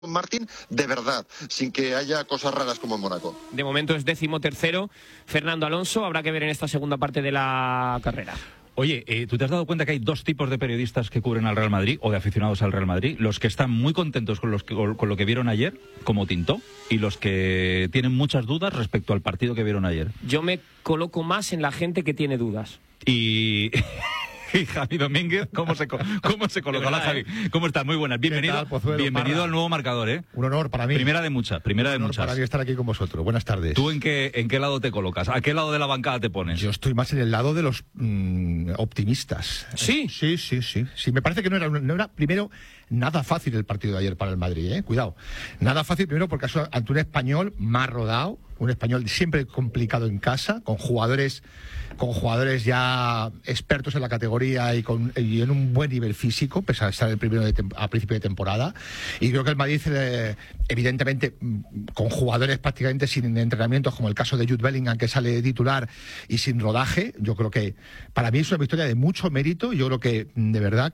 Martín, de verdad, sin que haya cosas raras como en Mónaco. De momento es 13º Fernando Alonso, habrá que ver en esta segunda parte de la carrera. Oye, ¿tú te has dado cuenta que hay dos tipos de periodistas que cubren al Real Madrid o de aficionados al Real Madrid? Los que están muy contentos con lo que vieron ayer, como Tintó, y los que tienen muchas dudas respecto al partido que vieron ayer. Yo me coloco más en la gente que tiene dudas. Y Javi Domínguez, ¿cómo se coloca? Hola, Javi. ¿Cómo estás? Muy buenas. Bienvenido, bienvenido al nuevo marcador, ¿eh? Un honor para mí. Primera de muchas. Un honor para mí estar aquí con vosotros. Buenas tardes. ¿Tú en qué lado te colocas? ¿A qué lado de la bancada te pones? Yo estoy más en el lado de los optimistas. ¿Sí? Sí, me parece que no era primero nada fácil el partido de ayer para el Madrid, ¿eh? Cuidado. Nada fácil primero porque ante un español más rodado, un español siempre complicado en casa, con jugadores ya expertos en la categoría y en un buen nivel físico, pese a estar el primero a principio de temporada. Y creo que el Madrid, evidentemente, con jugadores prácticamente sin entrenamientos, como el caso de Jude Bellingham, que sale de titular y sin rodaje, yo creo que para mí es una victoria de mucho mérito. Yo creo que, de verdad,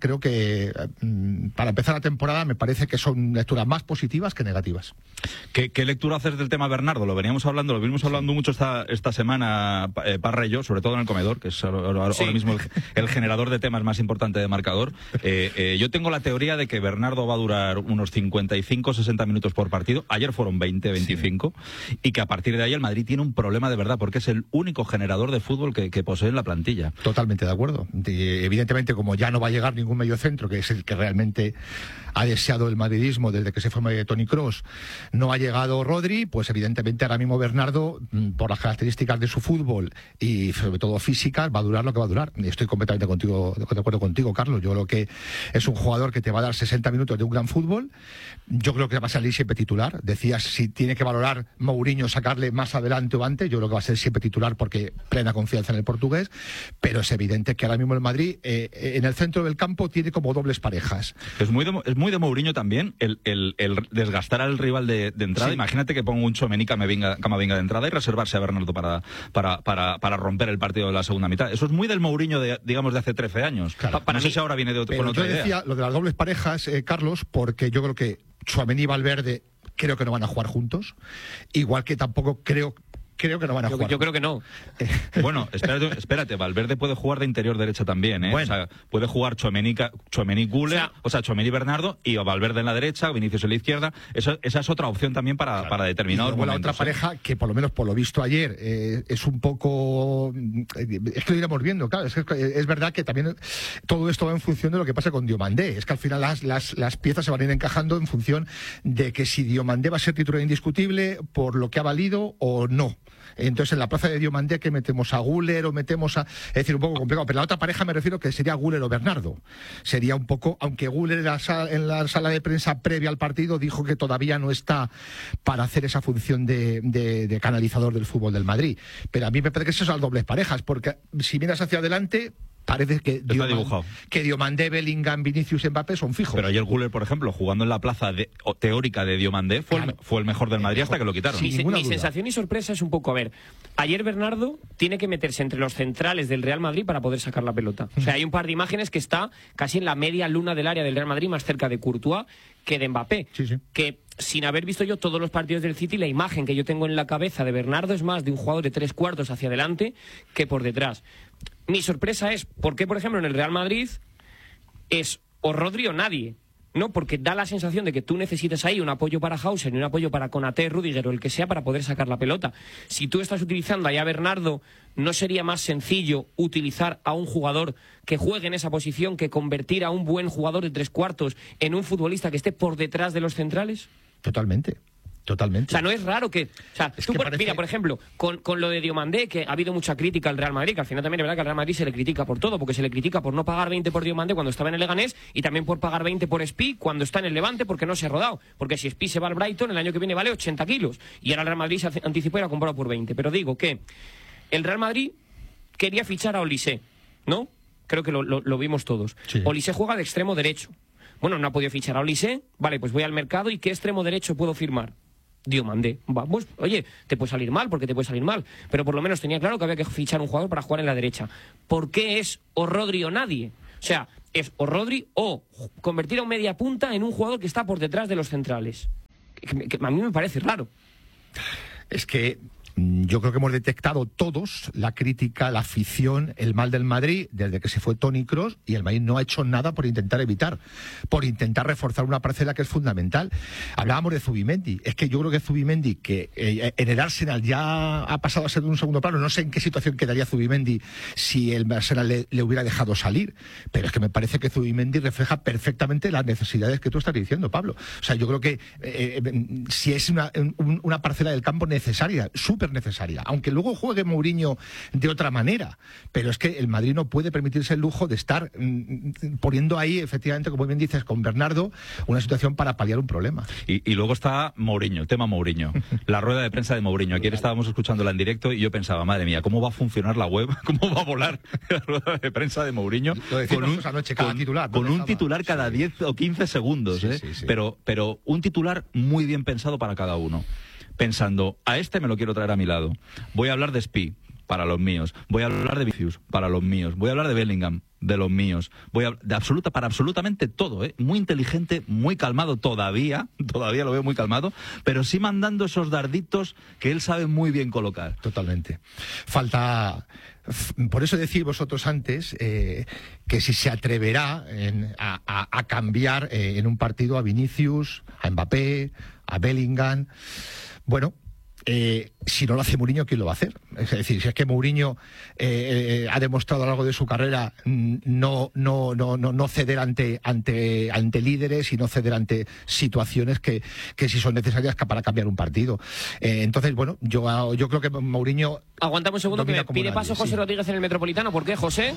para empezar la temporada me parece que son lecturas más positivas que negativas. ¿Qué lectura haces del tema Bernardo? Lo venimos hablando mucho esta semana, Parra y yo, sobre todo en el comedor, que es ahora mismo el generador de temas más importante de marcador. Yo tengo la teoría de que Bernardo va a durar unos 55-60 minutos por partido. Ayer fueron 20-25. Sí. Y que a partir de ahí el Madrid tiene un problema de verdad, porque es el único generador de fútbol que posee en la plantilla. Totalmente de acuerdo. Evidentemente, como ya no va a llegar ningún mediocentro, que es el que realmente ha deseado el madridismo desde que se fue Toni Kroos, no ha llegado Rodri, pues evidentemente ahora mismo Bernardo, por las características de su fútbol y sobre todo físicas, va a durar lo que va a durar. Estoy completamente de acuerdo contigo, Carlos. Yo creo que es un jugador que te va a dar 60 minutos de un gran fútbol. Yo creo que va a salir siempre titular. Decías, si tiene que valorar Mourinho, sacarle más adelante o antes, yo creo que va a ser siempre titular porque plena confianza en el portugués, pero es evidente que ahora mismo el Madrid en el centro del campo tiene como dobles parejas. Es muy de Mourinho también el desgastar al rival de entrada. Sí. Imagínate que pongo un Tchouaméni Camavinga de entrada y reservarse a Bernardo para romper el partido de la segunda mitad. Eso es muy del Mourinho de hace 13 años. Claro. No sé si ahora viene con otra idea. Yo decía lo de las dobles parejas, Carlos, porque yo creo que Tchouaméni y Valverde creo que no van a jugar juntos, igual que tampoco creo que no van a jugar. Yo creo que no. Bueno, espérate, Valverde puede jugar de interior derecha también, ¿eh? Bueno. O sea, puede jugar Tchouaméni Güler, Tchouaméni Bernardo y Valverde en la derecha, Vinicius en la izquierda. Esa es otra opción también para determinados momentos. La otra pareja, que por lo menos por lo visto ayer, es un poco... Es que lo iremos viendo, claro. Es verdad que también todo esto va en función de lo que pasa con Diomandé. Es que al final las piezas se van a ir encajando en función de que si Diomandé va a ser titular indiscutible por lo que ha valido o no. Entonces, en la plaza de Diomandé, que metemos a Güler o metemos a... Es decir, un poco complicado. Pero la otra pareja me refiero que sería Güler o Bernardo. Sería un poco... Aunque Güler en la sala de prensa previa al partido dijo que todavía no está para hacer esa función de canalizador del fútbol del Madrid. Pero a mí me parece que esas son las dobles parejas, porque si miras hacia adelante... Parece que Diomandé, Bellingham, Vinicius y Mbappé son fijos. Pero ayer Güler, por ejemplo, jugando en la plaza teórica de Diomandé, fue el mejor del Madrid hasta que lo quitaron. Mi sensación y sorpresa es un poco, a ver, ayer Bernardo tiene que meterse entre los centrales del Real Madrid para poder sacar la pelota. O sea, hay un par de imágenes que está casi en la media luna del área del Real Madrid, más cerca de Courtois que de Mbappé. Sí. Que sin haber visto yo todos los partidos del City, la imagen que yo tengo en la cabeza de Bernardo es más de un jugador de 3/4 hacia adelante que por detrás. Mi sorpresa es, ¿por qué, por ejemplo, en el Real Madrid es o Rodri o nadie? ¿No? Porque da la sensación de que tú necesitas ahí un apoyo para Hauser y un apoyo para Konaté, Rüdiger o el que sea para poder sacar la pelota. Si tú estás utilizando ahí a Bernardo, ¿no sería más sencillo utilizar a un jugador que juegue en esa posición que convertir a un buen jugador de 3/4 en un futbolista que esté por detrás de los centrales? Totalmente. O sea, no es raro que... O sea, mira, por ejemplo, con lo de Diomandé, que ha habido mucha crítica al Real Madrid, que al final también es verdad que al Real Madrid se le critica por todo, porque se le critica por no pagar 20 por Diomandé cuando estaba en el Leganés y también por pagar 20 por Spi cuando está en el Levante porque no se ha rodado. Porque si Spi se va al Brighton, el año que viene vale 80 kilos. Y ahora el Real Madrid se anticipó y la ha comprado por 20. Pero digo que el Real Madrid quería fichar a Olise, ¿no? Creo que lo vimos todos. Sí. Olise juega de extremo derecho. Bueno, no ha podido fichar a Olise. Vale, pues voy al mercado y ¿qué extremo derecho puedo firmar? Diomandé. Pues, oye, te puede salir mal, porque te puede salir mal, pero por lo menos tenía claro que había que fichar un jugador para jugar en la derecha. ¿Por qué es o Rodri o nadie? O sea, es o Rodri o convertir a un media punta en un jugador que está por detrás de los centrales. Que a mí me parece raro. Es que yo creo que hemos detectado todos la crítica, la afición, el mal del Madrid desde que se fue Toni Kroos, y el Madrid no ha hecho nada por intentar evitar, por intentar reforzar una parcela que es fundamental. Hablábamos de Zubimendi. Es que yo creo que Zubimendi, que en el Arsenal ya ha pasado a ser de un segundo plano, no sé en qué situación quedaría Zubimendi si el Arsenal le hubiera dejado salir, pero es que me parece que Zubimendi refleja perfectamente las necesidades que tú estás diciendo, Pablo. O sea, yo creo que si es una parcela del campo necesaria, súper necesaria, aunque luego juegue Mourinho de otra manera, pero es que el Madrid no puede permitirse el lujo de estar poniendo ahí, efectivamente, como bien dices, con Bernardo, una situación para paliar un problema. Y luego está Mourinho, el tema Mourinho, la rueda de prensa de Mourinho. Ayer estábamos escuchándola en directo y yo pensaba, madre mía, ¿cómo va a funcionar la web? ¿Cómo va a volar la rueda de prensa de Mourinho? Con un titular cada 10 o 15 segundos, sí, ¿eh? Sí. Pero un titular muy bien pensado para cada uno. Pensando, a este me lo quiero traer a mi lado. Voy a hablar de Spi, para los míos. Voy a hablar de Vinicius, para los míos. Voy a hablar de Bellingham, de los míos. Voy a para absolutamente todo, ¿eh? Muy inteligente, muy calmado todavía lo veo muy calmado, pero sí mandando esos darditos que él sabe muy bien colocar. Totalmente. Por eso decís vosotros antes que si se atreverá a cambiar en un partido a Vinicius, a Mbappé, a Bellingham. Bueno, si no lo hace Mourinho, ¿quién lo va a hacer? Es decir, si es que Mourinho ha demostrado a lo largo de su carrera no ceder ante líderes y no ceder ante situaciones que sí son necesarias para cambiar un partido. Entonces, bueno, yo creo que Mourinho... Aguantamos un segundo, que me pide paso José Rodríguez en el Metropolitano. ¿Por qué, José?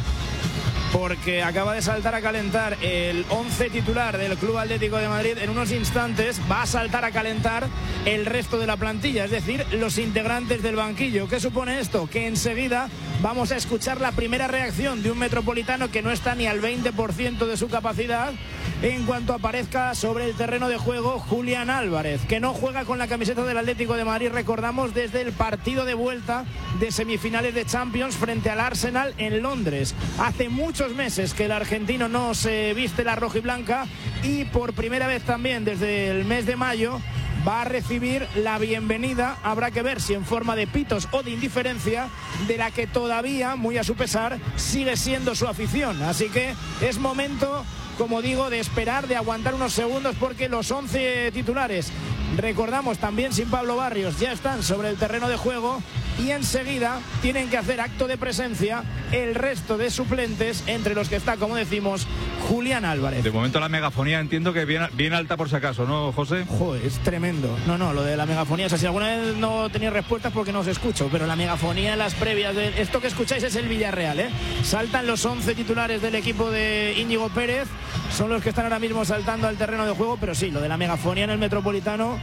Porque acaba de saltar a calentar el 11 titular del Club Atlético de Madrid. En unos instantes va a saltar a calentar el resto de la plantilla, es decir, los integrantes del banquillo. ¿Qué supone esto? Que enseguida vamos a escuchar la primera reacción de un Metropolitano que no está ni al 20% de su capacidad en cuanto aparezca sobre el terreno de juego Julián Álvarez, que no juega con la camiseta del Atlético de Madrid, recordamos, desde el partido de vuelta de semifinales de Champions frente al Arsenal en Londres. Hace muchos meses que el argentino no se viste la rojiblanca y por primera vez también desde el mes de mayo va a recibir la bienvenida, habrá que ver si en forma de pitos o de indiferencia, de la que todavía, muy a su pesar, sigue siendo su afición. Así que es momento, como digo, de esperar, de aguantar unos segundos, porque los 11 titulares, recordamos, también sin Pablo Barrios, ya están sobre el terreno de juego y enseguida tienen que hacer acto de presencia el resto de suplentes, entre los que está, como decimos, Julián Álvarez. De momento la megafonía entiendo que bien alta por si acaso, ¿no, José? Joder, es tremendo. No, lo de la megafonía, o sea, si alguna vez no tenéis respuestas porque no os escucho, pero la megafonía en las previas de esto que escucháis es el Villarreal, ¿eh? Saltan los 11 titulares del equipo de Íñigo Pérez, son los que están ahora mismo saltando al terreno de juego, pero sí, lo de la megafonía en el Metropolitano,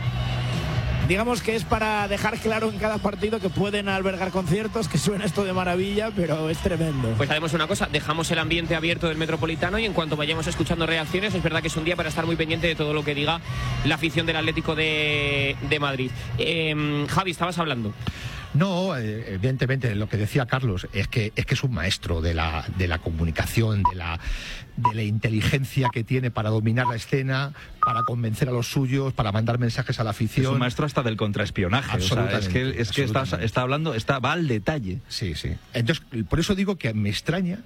digamos que es para dejar claro en cada partido que pueden albergar conciertos, que suena esto de maravilla, pero es tremendo. Pues haremos una cosa, dejamos el ambiente abierto del Metropolitano y en cuanto vayamos escuchando reacciones, es verdad que es un día para estar muy pendiente de todo lo que diga la afición del Atlético de Madrid. Javi, estabas hablando. No, evidentemente, lo que decía Carlos es que es un maestro de la comunicación, de la inteligencia que tiene para dominar la escena, para convencer a los suyos, para mandar mensajes a la afición. Es un maestro hasta del contraespionaje. Absolutamente. O sea, es que está hablando, va al detalle. Sí. Entonces, por eso digo que me extraña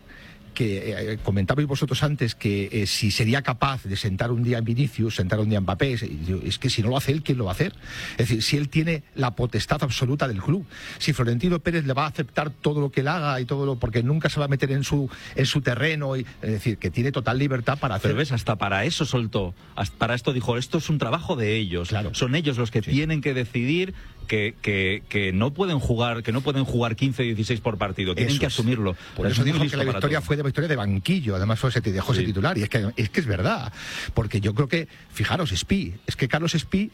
que comentabais vosotros antes que si sería capaz de sentar un día en Vinicius, sentar un día en Mbappé, es que si no lo hace él, ¿quién lo va a hacer? Es decir, si él tiene la potestad absoluta del club, si Florentino Pérez le va a aceptar todo lo que él haga y todo porque nunca se va a meter en su terreno, es decir, que tiene total libertad para hacer. Pero ves, hasta para eso soltó, para esto dijo, esto es un trabajo de ellos, claro. Son ellos los que tienen que decidir que no pueden jugar 15, 16 por partido, tienen que asumirlo. Por eso dijo que la victoria fue de victoria de banquillo, además dejó ese titular, y es que es verdad, porque yo creo que, fijaros, es que Carlos Spi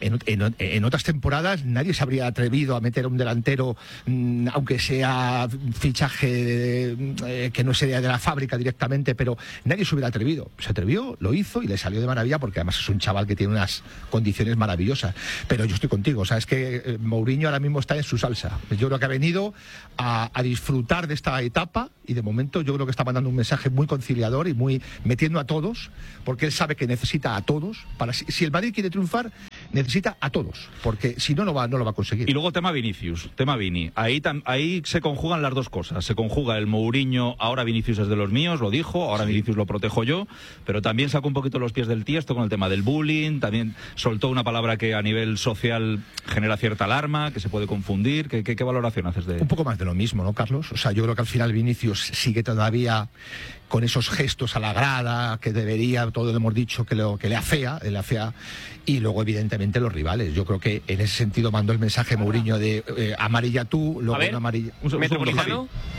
en otras temporadas nadie se habría atrevido a meter a un delantero, aunque sea fichaje que no sería de la fábrica directamente, pero nadie se hubiera atrevido. Se atrevió, lo hizo y le salió de maravilla, porque además es un chaval que tiene unas condiciones maravillosas. Pero yo estoy contigo, o sea, es que que Mourinho ahora mismo está en su salsa. Yo creo que ha venido a disfrutar de esta etapa y de momento yo creo que está mandando un mensaje muy conciliador y muy metiendo a todos, porque él sabe que necesita a todos. Si el Madrid quiere triunfar, necesita a todos, porque si no, no lo va a conseguir. Y luego tema Vinicius, tema Vini. Ahí se conjugan las dos cosas. Se conjuga el Mourinho, ahora Vinicius es de los míos, lo dijo, ahora sí. Vinicius lo protejo yo, pero también sacó un poquito los pies del tiesto con el tema del bullying, también soltó una palabra que a nivel social genera cierta alarma, que se puede confundir. ¿Qué valoración haces de...? Un poco más de lo mismo, ¿no, Carlos? O sea, yo creo que al final Vinicius sigue todavía con esos gestos a la grada, que debería, todo lo hemos dicho, que le afea, y luego evidentemente los rivales. Yo creo que en ese sentido mandó el mensaje Mourinho de amarilla tú, luego una amarilla... Un segundo, Javi.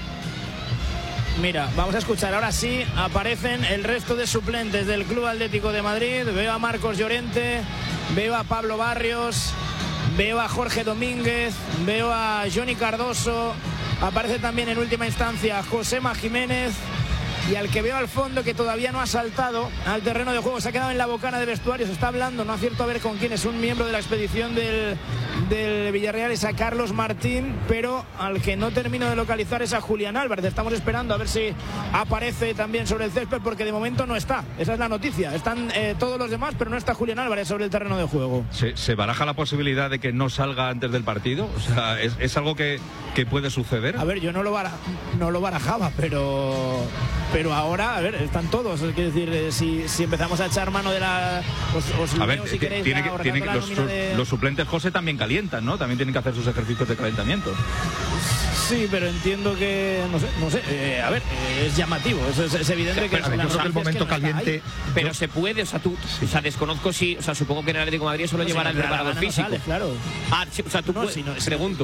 Mira, vamos a escuchar, ahora sí aparecen el resto de suplentes del Club Atlético de Madrid. Veo a Marcos Llorente, veo a Pablo Barrios, veo a Jorge Domínguez, veo a Johnny Cardoso, aparece también en última instancia Josema Jiménez, y al que veo al fondo, que todavía no ha saltado al terreno de juego, se ha quedado en la bocana de vestuario, se está hablando, no acierto a ver con quién, es un miembro de la expedición del Villarreal, es a Carlos Martín, pero al que no termino de localizar es a Julián Álvarez. Estamos esperando a ver si aparece también sobre el césped, porque de momento no está, esa es la noticia, están todos los demás, pero no está Julián Álvarez sobre el terreno de juego. ¿Se baraja la posibilidad de que no salga antes del partido? O sea, ¿es algo que puede suceder? A ver, yo no lo barajaba, pero ahora, a ver, están todos. Es decir, si empezamos a echar mano de a ver, si queréis, los suplentes, José, también calientan, ¿no? También tienen que hacer sus ejercicios de calentamiento. Sí, pero entiendo que, no sé, a ver, es llamativo, es evidente que... yo creo que el momento caliente... Pero se puede, o sea, desconozco si, o sea, supongo que en el Atlético de Madrid solo llevará el preparador físico. No sale, claro. O sea, tú puedes, pregunto.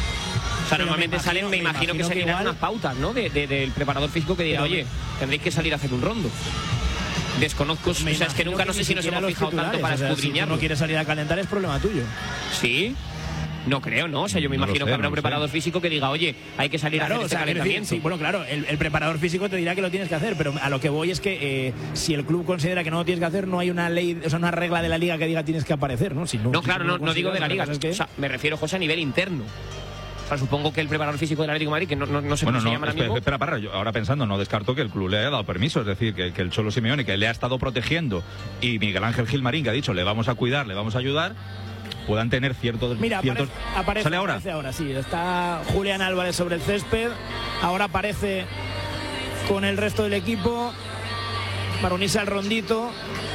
O sea, normalmente salen, me imagino que seguirán unas pautas, ¿no? Del preparador físico que dirá, oye, tendréis que salir a hacer un rondo. Desconozco, o sea, es que nunca, no sé si nos hemos fijado tanto para escudriñar. Si tú no quieres salir a calentar, es problema tuyo. ¿Sí? No creo, ¿no? O sea, yo me imagino que habrá un preparador físico que diga, oye, hay que salir a hacer este calentamiento. Sí, bueno, claro, el preparador físico te dirá que lo tienes que hacer, pero a lo que voy es que si el club considera que no lo tienes que hacer, no hay una ley, o sea, una regla de la liga que diga tienes que aparecer, ¿no? No, claro, no digo de la liga, o sea, me refiero, José, a nivel interno. O sea, supongo que el preparador físico del Atlético de Madrid, que no sé cómo se llama ahora mismo... Espera, yo ahora pensando, no descarto que el club le haya dado permiso, es decir, que el Cholo Simeone, que le ha estado protegiendo, y Miguel Ángel Gilmarín, que ha dicho, le vamos a cuidar, le vamos a ayudar, puedan tener ciertos... Mira, aparece, ¿sale ahora? Aparece ahora, sí, está Julián Álvarez sobre el césped, ahora aparece con el resto del equipo para unirse al rondito.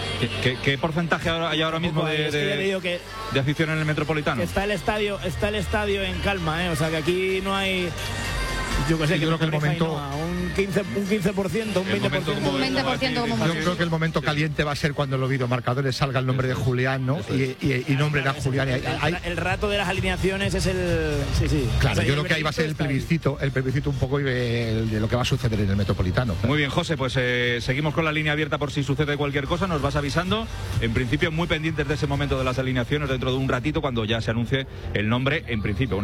¿Qué porcentaje hay ahora mismo de afición en el Metropolitano? Está el estadio en calma, o sea que aquí no hay... Yo creo que el momento... un 15%, un 20%. Un 20% como mucho. Yo creo que el momento caliente va a ser cuando los videomarcadores salga el nombre de Julián, ¿no? Y nombrará Julián. El rato de las alineaciones es el... Sí. Claro, o sea, yo creo que ahí va a ser el plebiscito un poco de lo que va a suceder en el Metropolitano. Muy bien, José, pues seguimos con la línea abierta por si sucede cualquier cosa, nos vas avisando. En principio, muy pendientes de ese momento de las alineaciones dentro de un ratito, cuando ya se anuncie el nombre, en principio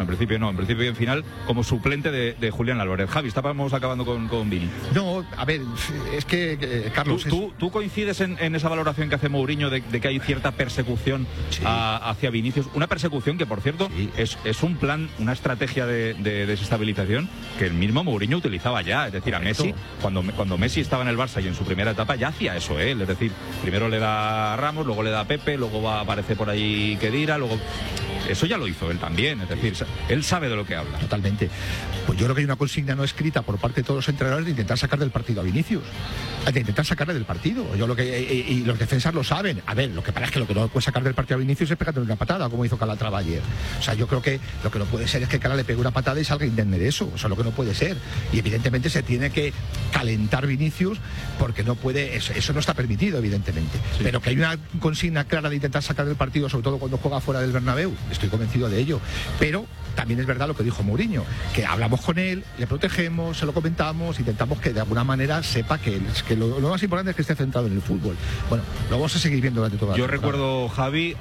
y en final, como suplente de Julián Álvarez. Javi, estábamos acabando con Vini. No, a ver, es que Carlos... ¿Tú coincides en esa valoración que hace Mourinho de que hay cierta persecución hacia Vinicius? Una persecución que, por cierto, es un plan, una estrategia de desestabilización que el mismo Mourinho utilizaba ya. Es decir, a Messi, cuando Messi estaba en el Barça y en su primera etapa, ya hacía eso él. Es decir, primero le da a Ramos, luego le da a Pepe, luego aparece por ahí Khedira, luego... Eso ya lo hizo él también, es decir, él sabe de lo que habla. Totalmente. Pues yo creo que hay una consigna no escrita por parte de todos los entrenadores de intentar sacar del partido a Vinicius, de intentar sacarle del partido. Y los defensas lo saben. A ver, lo que pasa es que lo que no puede sacar del partido a Vinicius es pegándole una patada, como hizo Calatrava ayer. O sea, yo creo que lo que no puede ser es que Cala le pegue una patada y salga indemne de eso. O sea, lo que no puede ser. Y evidentemente se tiene que calentar Vinicius, porque no puede, eso no está permitido, evidentemente. Sí. Pero que hay una consigna clara de intentar sacar del partido, sobre todo cuando juega fuera del Bernabéu, estoy convencido de ello. Pero también es verdad lo que dijo Mourinho, que hablamos con él, le protegemos, se lo comentamos, intentamos que de alguna manera sepa que lo más importante es que esté centrado en el fútbol. Bueno, lo vamos a seguir viendo durante toda la temporada. Yo recuerdo, Javi,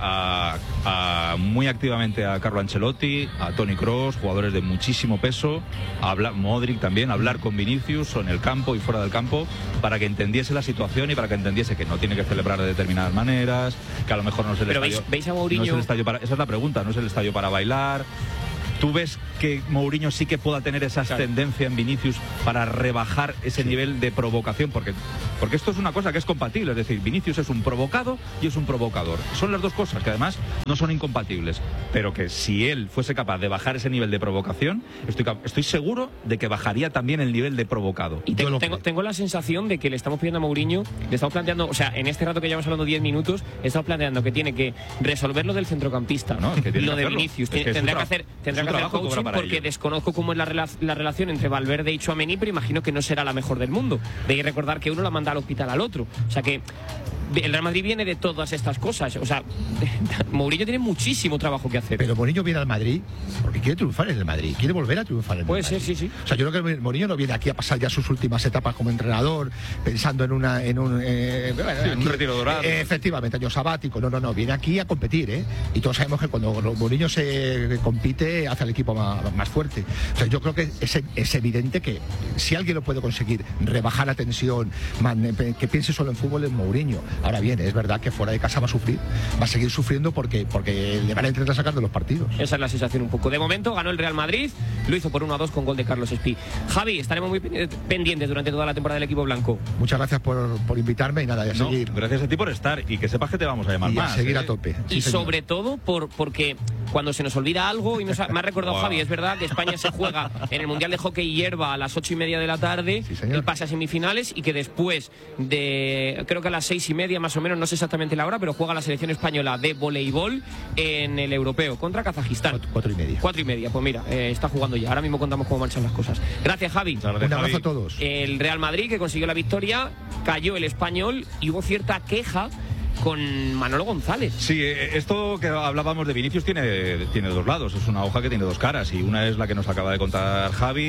muy activamente a Carlo Ancelotti, a Toni Kroos, jugadores de muchísimo peso, Modric también, hablar con Vinicius en el campo y fuera del campo, para que entendiese la situación y para que entendiese que no tiene que celebrar de determinadas maneras, que a lo mejor no se le... Pero ¿veis a Mourinho? Esa es la pregunta. no es el estadio para bailar. ¿Tú ves que Mourinho sí que pueda tener esa ascendencia en Vinicius para rebajar ese nivel de provocación? Porque esto es una cosa que es compatible, es decir, Vinicius es un provocado y es un provocador. Son las dos cosas que además no son incompatibles, pero que si él fuese capaz de bajar ese nivel de provocación, estoy seguro de que bajaría también el nivel de provocado. Y tengo la sensación de que le estamos pidiendo a Mourinho, le estamos planteando, o sea, en este rato que llevamos hablando 10 minutos, estamos planteando que tiene que resolver lo del centrocampista, no, que lo de Vinicius, tendrá que hacer coaching, porque desconozco cómo es la relación entre Valverde y Tchouaméni, pero imagino que no será la mejor del mundo. De recordar que uno la manda al hospital al otro. O sea que el Real Madrid viene de todas estas cosas. O sea, Mourinho tiene muchísimo trabajo que hacer. Pero Mourinho viene al Madrid porque quiere triunfar en el Madrid, quiere volver a triunfar en el Madrid. Puede ser, sí. O sea, yo creo que Mourinho no viene aquí a pasar ya sus últimas etapas como entrenador, pensando en un retiro dorado. Efectivamente, año sabático. No, viene aquí a competir, ¿eh? Y todos sabemos que cuando Mourinho se compite, hace al equipo más fuerte. O sea, yo creo que es evidente que si alguien lo puede conseguir, rebajar la tensión, que piense solo en fútbol, es Mourinho. Ahora bien, es verdad que fuera de casa va a sufrir, va a seguir sufriendo porque le van a intentar sacar de los partidos. Esa es la sensación un poco. De momento ganó el Real Madrid, lo hizo por 1-2 con gol de Carlos Espí. Javi, estaremos muy pendientes durante toda la temporada del equipo blanco. Muchas gracias por invitarme y nada, seguir. Gracias a ti por estar y que sepas que te vamos a llamar más. A seguir a tope. Y sobre todo porque cuando se nos olvida algo, y me ha recordado Javi, es verdad que España se juega en el Mundial de Hockey hierba a las 8:30 de la tarde, el pase a semifinales, y que después de, creo que a las 6:30 más o menos, no sé exactamente la hora, pero juega la selección española de voleibol en el europeo contra Kazajistán. 4:30. 4:30, pues mira, está jugando ya. Ahora mismo contamos cómo marchan las cosas. Gracias, Javi. Gracias, un abrazo a todos. El Real Madrid, que consiguió la victoria, cayó el Español y hubo cierta queja con Manolo González. Sí, esto que hablábamos de Vinicius tiene dos lados, es una hoja que tiene dos caras, y una es la que nos acaba de contar Javi,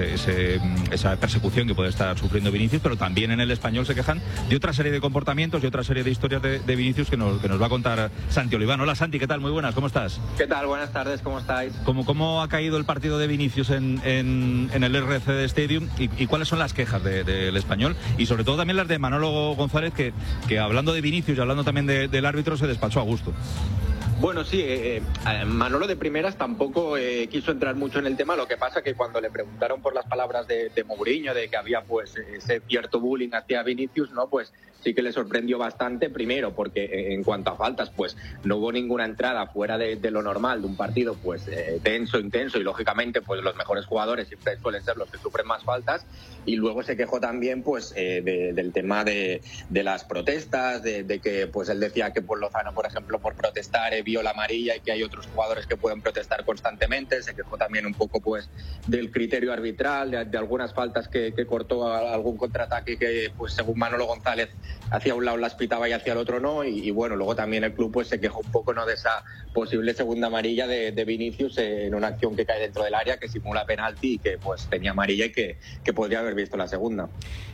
esa persecución que puede estar sufriendo Vinicius, pero también en el Español se quejan de otra serie de comportamientos y otra serie de historias de Vinicius que nos va a contar Santi Oliván. Hola Santi, ¿qué tal? Muy buenas, ¿cómo estás? ¿Qué tal? Buenas tardes, ¿cómo estáis? ¿Cómo ha caído el partido de Vinicius en el RCD Stadium y cuáles son las quejas del Español? Y sobre todo también las de Manolo González, que hablando de Vinicius y hablando también del árbitro, se despachó a gusto. Bueno, sí, Manolo de primeras tampoco quiso entrar mucho en el tema, lo que pasa que cuando le preguntaron por las palabras de Mourinho, de que había pues ese cierto bullying hacia Vinicius, ¿no? Pues sí que le sorprendió bastante, primero porque en cuanto a faltas, pues no hubo ninguna entrada fuera de lo normal de un partido pues tenso, intenso, y lógicamente pues los mejores jugadores siempre suelen ser los que sufren más faltas, y luego se quejó también pues del tema de las protestas, de que pues él decía que por Lozano, por ejemplo, por protestar vio la amarilla y que hay otros jugadores que pueden protestar constantemente. Se quejó también un poco pues del criterio arbitral, de algunas faltas que cortó algún contraataque que pues según Manolo González hacia un lado las pitaba y hacia el otro no, y bueno, luego también el club pues se quejó un poco, ¿no?, de esa posible segunda amarilla de Vinicius en una acción que cae dentro del área, que simula penalti y que pues tenía amarilla y que podría haber visto la segunda.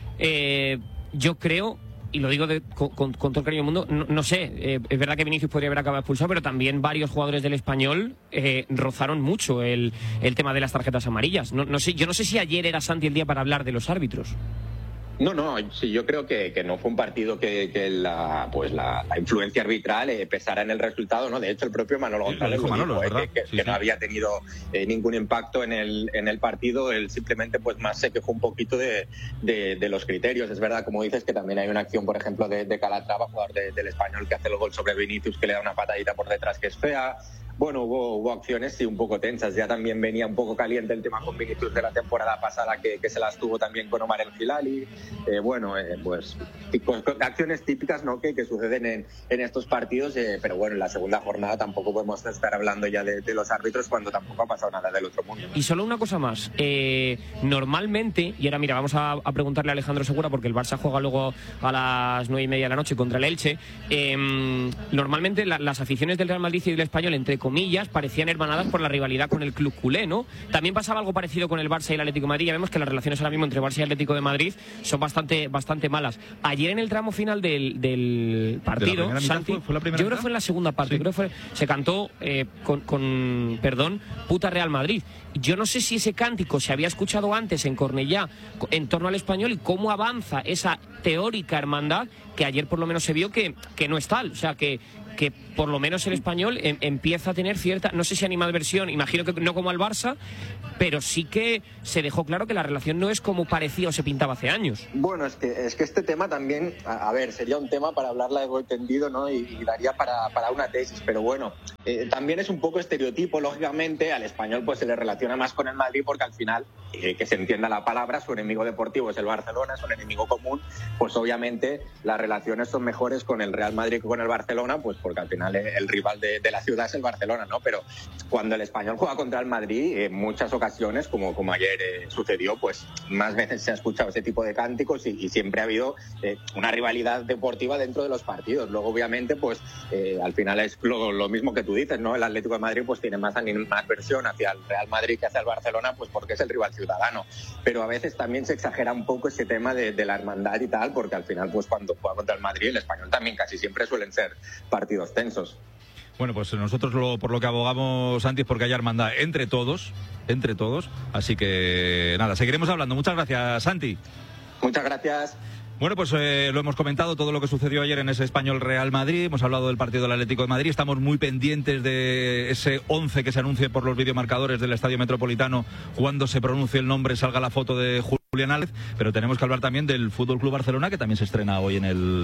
Yo creo, y lo digo con todo el cariño del mundo, no sé, es verdad que Vinicius podría haber acabado expulsado, pero también varios jugadores del Español rozaron mucho el tema de las tarjetas amarillas. No sé, yo no sé si ayer era, Santi, el día para hablar de los árbitros. No, sí, yo creo que no fue un partido que la influencia arbitral pesara en el resultado, ¿no? De hecho, el propio Manolo González dijo, que no había tenido ningún impacto en el partido. Él simplemente pues más se quejó un poquito de los criterios. Es verdad, como dices, que también hay una acción, por ejemplo, de Calatrava, jugador del Español, que hace el gol sobre Vinicius, que le da una patadita por detrás que es fea. Bueno, hubo acciones sí un poco tensas. Ya también venía un poco caliente el tema con Vinicius de la temporada pasada, que se las tuvo también con Omar El Hilali. Pues acciones típicas, ¿no?, que suceden en estos partidos, pero bueno, en la segunda jornada tampoco podemos estar hablando ya de los árbitros cuando tampoco ha pasado nada del otro mundo. Y solo una cosa más, normalmente, y ahora mira, vamos a preguntarle a Alejandro Segura, porque el Barça juega luego a las 9:30 de la noche contra el Elche. Normalmente las aficiones del Real Madrid y del Español, entre comillas, parecían hermanadas por la rivalidad con el club culé, ¿no? También pasaba algo parecido con el Barça y el Atlético de Madrid. Ya vemos que las relaciones ahora mismo entre Barça y Atlético de Madrid son bastante malas. Ayer en el tramo final del partido, Santi, yo creo que fue en la segunda parte, creo que se cantó con perdón, puta Real Madrid. Yo no sé si ese cántico se había escuchado antes en Cornellá en torno al Español, y cómo avanza esa teórica hermandad que ayer por lo menos se vio que no es tal. O sea, que que por lo menos el Español empieza a tener cierta, no sé si animadversión, imagino que no como al Barça, pero sí que se dejó claro que la relación no es como parecía o se pintaba hace años. Bueno, es que este tema también, a ver, sería un tema para hablar largo y tendido, ¿no? Y daría para una tesis, pero bueno, también es un poco estereotipo, lógicamente, al español pues se le relaciona más con el Madrid porque al final, que se entienda la palabra, su enemigo deportivo es el Barcelona, su enemigo común, pues obviamente las relaciones son mejores con el Real Madrid que con el Barcelona, pues porque al final el rival de la ciudad es el Barcelona, ¿no? Pero cuando el español juega contra el Madrid, en muchas ocasiones, como ayer sucedió, pues más veces se ha escuchado ese tipo de cánticos y siempre ha habido una rivalidad deportiva dentro de los partidos. Luego, obviamente, pues al final es lo mismo que tú dices, ¿no? El Atlético de Madrid pues tiene más animadversión hacia el Real Madrid que hacia el Barcelona, pues porque es el rival ciudadano. Pero a veces también se exagera un poco ese tema de la hermandad y tal, porque al final, pues cuando juega contra el Madrid, el español también casi siempre suelen ser partidos tensos. Bueno, pues nosotros por lo que abogamos, Santi, es porque haya hermandad entre todos, así que nada, seguiremos hablando. Muchas gracias, Santi. Muchas gracias. Bueno, pues lo hemos comentado, todo lo que sucedió ayer en ese Español Real Madrid, hemos hablado del partido del Atlético de Madrid, estamos muy pendientes de ese 11 que se anuncie por los videomarcadores del Estadio Metropolitano cuando se pronuncie el nombre, salga la foto de Julián Álvarez, pero tenemos que hablar también del Fútbol Club Barcelona, que también se estrena hoy en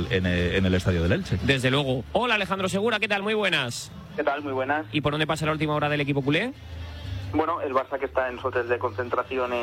el Estadio del Elche. Desde luego. Hola, Alejandro Segura, ¿qué tal? Muy buenas. ¿Qué tal? Muy buenas. ¿Y por dónde pasa la última hora del equipo culé? Bueno, el Barça que está en su hotel de concentración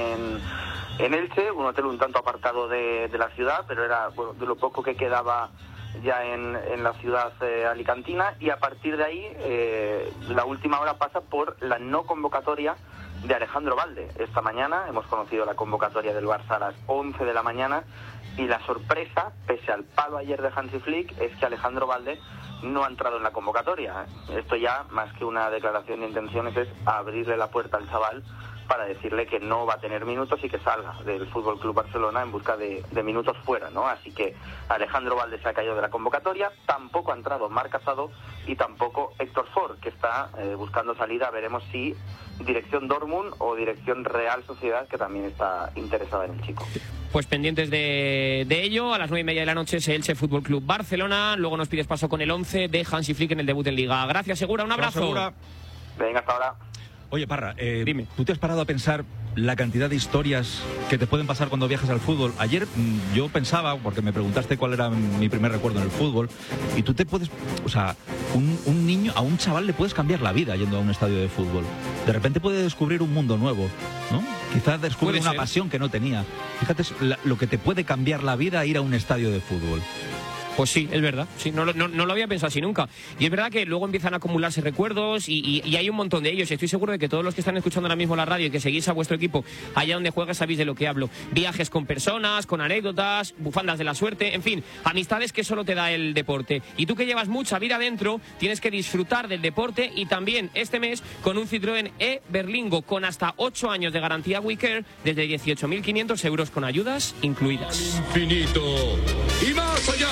en Elche, un hotel un tanto apartado de la ciudad, pero era de lo poco que quedaba ya en la ciudad alicantina, y a partir de ahí la última hora pasa por la no convocatoria de Alejandro Balde. Esta mañana hemos conocido la convocatoria del Barça a las 11 de la mañana y la sorpresa, pese al palo ayer de Hansi Flick, es que Alejandro Balde no ha entrado en la convocatoria. Esto ya, más que una declaración de intenciones, es abrirle la puerta al chaval para decirle que no va a tener minutos y que salga del Fútbol Club Barcelona en busca de minutos fuera, ¿no? Así que Alejandro Balde se ha caído de la convocatoria, tampoco ha entrado Marc Casado y tampoco Héctor Ford, que está buscando salida. Veremos si dirección Dortmund o dirección Real Sociedad, que también está interesada en el chico. Pues pendientes de ello, a las 9:30 de la noche ese Elche Fútbol Club Barcelona. Luego nos pides paso con el 11 de Hansi Flick en el debut en Liga. Gracias, Segura, un abrazo. Segura. Venga, hasta ahora. Oye, Parra, dime. ¿Tú te has parado a pensar la cantidad de historias que te pueden pasar cuando viajas al fútbol? Ayer yo pensaba, porque me preguntaste cuál era mi primer recuerdo en el fútbol, y tú te puedes, o sea, un niño, a un chaval le puedes cambiar la vida yendo a un estadio de fútbol. De repente puede descubrir un mundo nuevo, ¿no? Quizás descubre una pasión que no tenía. Fíjate lo que te puede cambiar la vida ir a un estadio de fútbol. Pues sí, es verdad. Sí, no lo había pensado así nunca. Y es verdad que luego empiezan a acumularse recuerdos y hay un montón de ellos. Y estoy seguro de que todos los que están escuchando ahora mismo la radio y que seguís a vuestro equipo allá donde juegas sabéis de lo que hablo. Viajes con personas, con anécdotas, bufandas de la suerte, en fin, amistades que solo te da el deporte. Y tú que llevas mucha vida dentro, tienes que disfrutar del deporte y también este mes con un Citroën E-Berlingo con hasta 8 años de garantía WeCare desde 18.500 euros con ayudas incluidas. Infinito y más allá.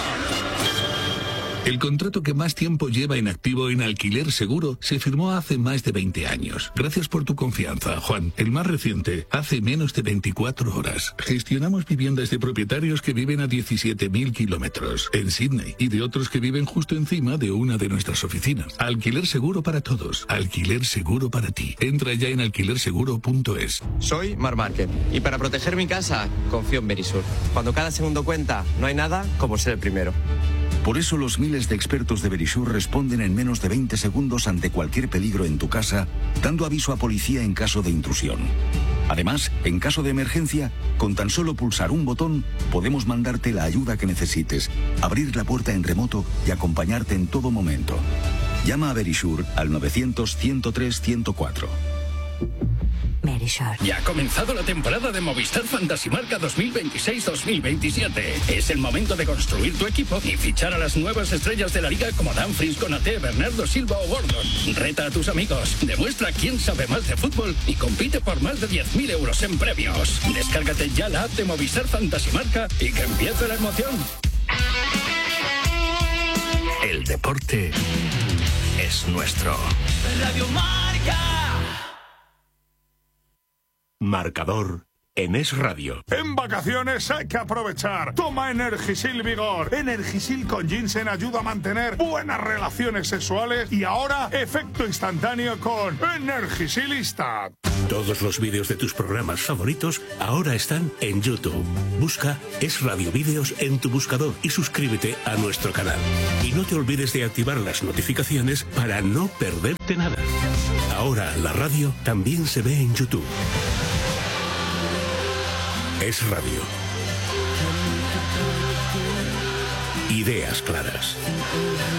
El contrato que más tiempo lleva en activo en Alquiler Seguro se firmó hace más de 20 años. Gracias por tu confianza, Juan. El más reciente, hace menos de 24 horas. Gestionamos viviendas de propietarios que viven a 17.000 kilómetros en Sydney y de otros que viven justo encima de una de nuestras oficinas. Alquiler Seguro para todos. Alquiler Seguro para ti. Entra ya en alquilerseguro.es. Soy Mar Márquez y para proteger mi casa confío en Verisur. Cuando cada segundo cuenta, no hay nada como ser el primero. Por eso los miles de expertos de Verisur responden en menos de 20 segundos ante cualquier peligro en tu casa, dando aviso a policía en caso de intrusión. Además, en caso de emergencia, con tan solo pulsar un botón, podemos mandarte la ayuda que necesites, abrir la puerta en remoto y acompañarte en todo momento. Llama a Verisur al 900-103-104. Ya ha comenzado la temporada de Movistar Fantasy Marca 2026-2027. Es el momento de construir tu equipo y fichar a las nuevas estrellas de la liga como Dumfries, Konaté, Bernardo Silva o Gordon. Reta a tus amigos, demuestra quién sabe más de fútbol y compite por más de 10.000 euros en premios. Descárgate ya la app de Movistar Fantasy Marca y que empiece la emoción. El deporte es nuestro. Radio Marca. Marcador en Es Radio. En vacaciones hay que aprovechar. Toma Energisil Vigor. Energisil con ginseng ayuda a mantener buenas relaciones sexuales y ahora efecto instantáneo con Energisilista. Todos los vídeos de tus programas favoritos ahora están en YouTube. Busca Es Radio Vídeos en tu buscador y suscríbete a nuestro canal. Y no te olvides de activar las notificaciones para no perderte nada. Ahora la radio también se ve en YouTube. Es Radio. Ideas claras.